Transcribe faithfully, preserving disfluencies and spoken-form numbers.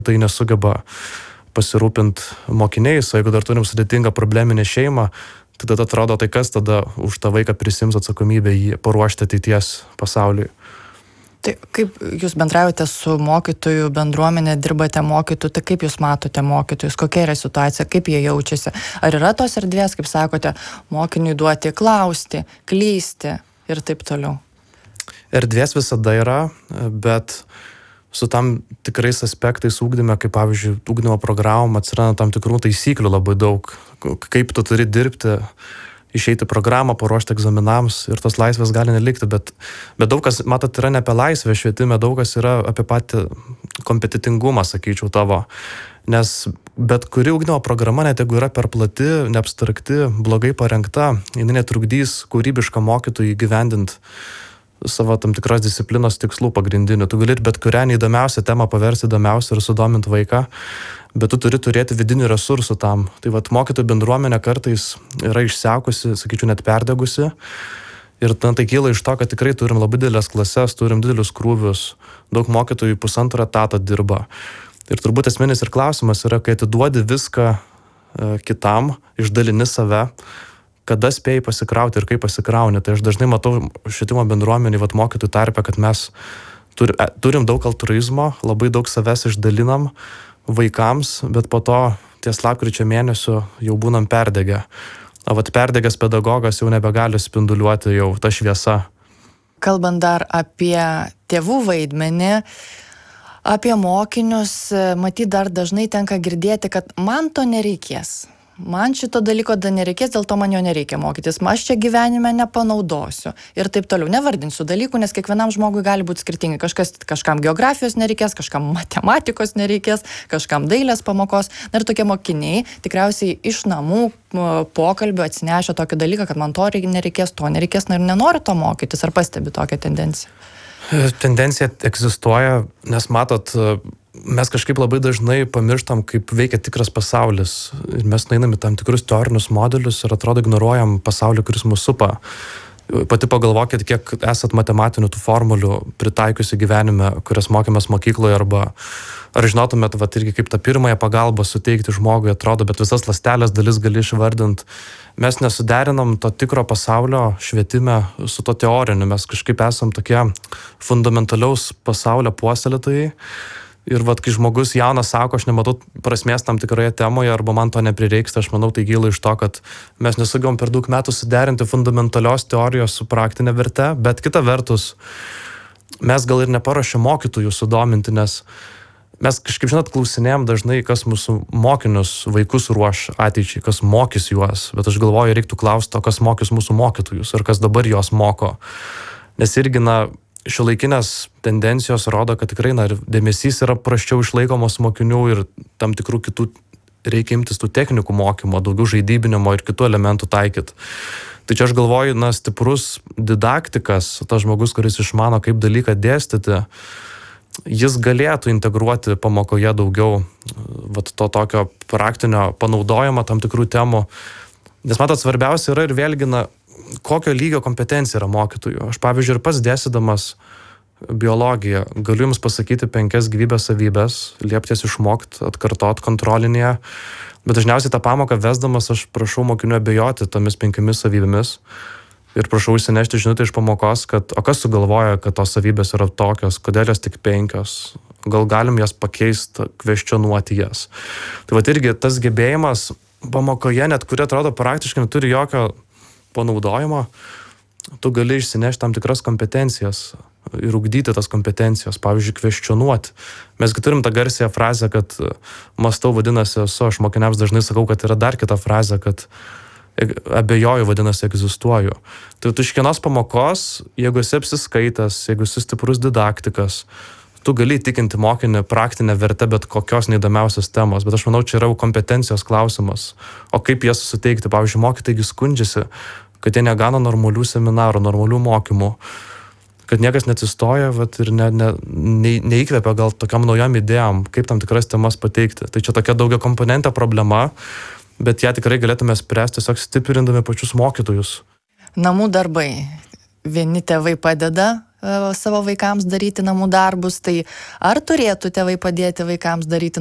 tai nesugeba pasirūpinti mokiniais, o jeigu dar turim sudėtingą probleminę šeimą, tai tada atrodo, tai kas tada už tą vaiką prisims atsakomybę jį paruošti ateities pasauliui. Tai kaip jūs bendraujate su mokytojų bendruomenė, dirbate mokytojų, tai kaip jūs matote mokytojus, kokia yra situacija, kaip jie jaučiasi? Ar yra tos erdvės, kaip sakote, mokiniui duoti klausti, klysti ir taip toliau? Erdvės visada yra, bet su tam tikrais aspektais ugdyme, kaip pavyzdžiui, ugdymo programom atsiranda tam tikrų taisyklių labai daug, kaip tu turi dirbti, išeiti programą, paruošti egzaminams ir tos laisvės gali nelikti, bet, bet daug kas, matot, yra ne apie laisvę švietime, daug kas yra apie patį kompetitingumą, sakyčiau, tavo. Nes bet kuri ugdymo programa, net jeigu yra per plati, neabstrakti, blogai parengta, jinai netrukdys kūrybišką mokytojų įgyvendinti savo tam tikros disciplinos tikslų pagrindinių. Tu gali bet kurią neįdomiausią temą paversti įdomiausią ir sudominti vaiką, bet tu turi turėti vidinių resursų tam. Tai vat mokytojų bendruomenė kartais yra išsekusi, sakyčiau, net perdegusi. Ir tai kyla iš to, kad tikrai turim labai didelės klases, turim didelius krūvius, daug mokytojų pusantro etato dirba. Ir turbūt esminis ir klausimas yra, kai atiduodi viską e, kitam, išdalini save, kada spėjai pasikrauti ir kaip pasikrauni. Tai aš dažnai matau švietimo bendruomenį, vat mokytojų tarpe, kad mes turi, turim daug altruizmo, labai daug savęs išdalinam vaikams, bet po to ties lapkričio mėnesio jau būnam perdegę. O vat perdegęs pedagogas jau nebegali spinduliuoti jau ta šviesa. Kalbant dar apie tėvų vaidmenį, apie mokinius, matyt, dar dažnai tenka girdėti, kad man to nereikės. Man šito dalyko dar nereikės, dėl to man jo nereikia mokytis. Aš čia gyvenime nepanaudosiu. Ir taip toliau. Nevardinsiu dalykų, nes kiekvienam žmogui gali būti skirtingai. Kažkas, kažkam geografijos nereikės, kažkam matematikos nereikės, kažkam dailės pamokos. Ir tokie mokiniai tikriausiai iš namų pokalbio atsinešė tokį dalyką, kad man to nereikės, to nereikės, na ir nenori to mokytis. Ar pastebi tokią tendenciją? Tendencija egzistuoja, nes matot, mes kažkaip labai dažnai pamirštam, kaip veikia tikras pasaulis. Ir mes nueinam į tam tikrus teorinius modelius ir atrodo ignoruojam pasaulį, kuris mus supa. Pati pagalvokit, kiek esat matematinių tų formulių pritaikiusi gyvenime, kurias mokėmės mokykloje, arba ar žinotumėt, vat, irgi kaip tą pirmąją pagalbą suteikti žmogui atrodo, bet visas ląstelės dalis gali išvardinti. Mes nesuderinam to tikro pasaulio švietime su to teoriniu. Mes kažkaip esam tokie fundamentaliaus pasaulio puoselėtojai. Ir vat, kai žmogus jaunas sako, aš nematau prasmės tam tikroje temoje arba man to neprireiks, aš manau, tai gyla iš to, kad mes nesugebam per daug metų suderinti fundamentalios teorijos su praktinė verte, bet kita vertus, mes gal ir neparuošėm mokytojų sudominti, nes mes kažkaip, žinot, klausinėjom dažnai, kas mūsų mokinius, vaikus ruoš ateičiai, kas mokys juos, bet aš galvoju, reiktų klausti, o kas mokys mūsų mokytojus ir kas dabar juos moko. Nes irgi, na, šiuolaikinės tendencijos rodo, kad tikrai, na, dėmesys yra prasčiau išlaikomos mokinių ir tam tikrų kitų reikia imtis tų technikų mokymo, daugiau žaidybinimo ir kitų elementų taikyti. Tai čia aš galvoju, na, stiprus didaktikas, tas žmogus, kuris išmano, kaip dalyką dėstyti, jis galėtų integruoti pamokoje daugiau vat, to tokio praktinio panaudojimo tam tikrų temų. Nes matot, svarbiausia yra ir vėlgi, na, kokio lygio kompetencija yra mokytojų. Aš, pavyzdžiui, ir pats dėstydamas biologiją galiu jums pasakyti penkias gyvybės savybės, liepties išmokti, atkartot kontrolinėje, bet dažniausiai tą pamoką vesdamas aš prašau mokinių abejoti tomis penkiamis savybėmis ir prašau išsinešti žinutę iš pamokos, kad o kas sugalvoja, kad tos savybės yra tokios, kodėl jos tik penkios, gal galim jas pakeisti, kvestionuoti jas. Tai vat irgi tas gebėjimas pamokoje, net kuri atrodo praktiškai neturi jokio panaudojimo, tu gali išsinešti tam tikras kompetencijas ir ugdyti tas kompetencijas, pavyzdžiui, kvestionuoti. Mesgi turim tą garsiąją frazę, kad mąstau vadinasi esu, aš mokiniams dažnai sakau, kad yra dar kita frazė, kad abejoju vadinasi egzistuoju. Tai tu iš kiekvienos pamokos, jeigu esi apsiskaitęs, jeigu esi stiprus didaktikas, tu gali įtikinti mokinį praktinę vertę bet kokios neįdomiausios temos, bet aš manau, čia yra kompetencijos klausimas. O kaip jas suteikti? Pavyzdžiui, mokytojai skundžiasi, kad jie negana normalių seminarų, normalių mokymų, kad niekas neatsistoja vat, ir ne, ne, ne, neįkvepia gal tokiam naujam idėjom, kaip tam tikras temas pateikti. Tai čia tokia daugia komponentė problema, bet ją tikrai galėtume spręsti tiesiog stiprindami pačius mokytojus. Namų darbai. Vieni tėvai padeda savo vaikams daryti namų darbus, tai ar turėtų tėvai padėti vaikams daryti